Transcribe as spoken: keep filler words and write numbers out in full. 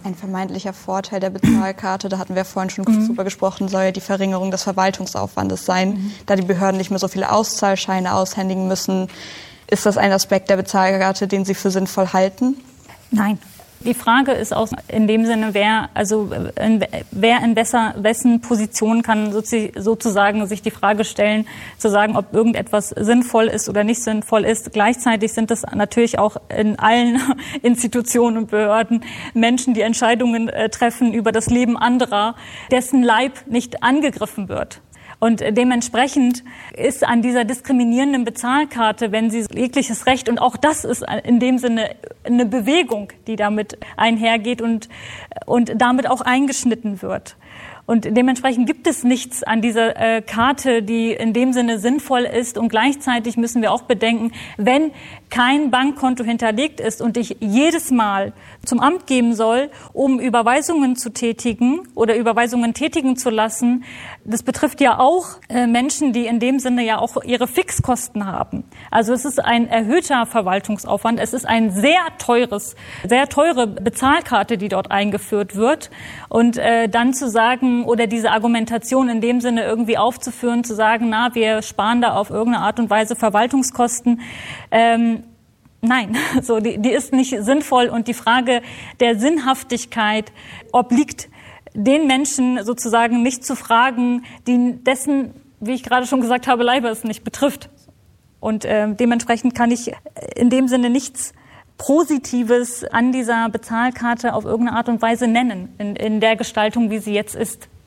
Ein vermeintlicher Vorteil der Bezahlkarte, da hatten wir vorhin schon kurz mhm. drüber gesprochen, soll ja die Verringerung des Verwaltungsaufwandes sein, mhm. da die Behörden nicht mehr so viele Auszahlscheine aushändigen müssen. Ist das ein Aspekt der Bezahlkarte, den Sie für sinnvoll halten? Nein. Die Frage ist auch in dem Sinne, wer, also in, wer in besser, wessen Position kann sozusagen sich die Frage stellen, zu sagen, ob irgendetwas sinnvoll ist oder nicht sinnvoll ist. Gleichzeitig sind es natürlich auch in allen Institutionen und Behörden Menschen, die Entscheidungen äh, treffen über das Leben anderer, dessen Leib nicht angegriffen wird. Und dementsprechend ist an dieser diskriminierenden Bezahlkarte, wenn sie jegliches Recht, und auch das ist in dem Sinne eine Bewegung, die damit einhergeht und, und damit auch eingeschnitten wird. Und dementsprechend gibt es nichts an dieser äh, Karte, die in dem Sinne sinnvoll ist. Und gleichzeitig müssen wir auch bedenken, wenn kein Bankkonto hinterlegt ist und ich jedes Mal zum Amt gehen soll, um Überweisungen zu tätigen oder Überweisungen tätigen zu lassen, das betrifft ja auch äh, Menschen, die in dem Sinne ja auch ihre Fixkosten haben. Also es ist ein erhöhter Verwaltungsaufwand. Es ist ein sehr teures, sehr teure Bezahlkarte, die dort eingeführt wird. Und äh, dann zu sagen, oder diese Argumentation in dem Sinne irgendwie aufzuführen, zu sagen, na, wir sparen da auf irgendeine Art und Weise Verwaltungskosten. Ähm, nein, so, die, die ist nicht sinnvoll. Und die Frage der Sinnhaftigkeit obliegt den Menschen sozusagen nicht zu fragen, die dessen, wie ich gerade schon gesagt habe, Leibe es nicht betrifft. Und äh, dementsprechend kann ich in dem Sinne nichts Positives an dieser Bezahlkarte auf irgendeine Art und Weise nennen, in, in der Gestaltung, wie sie jetzt ist.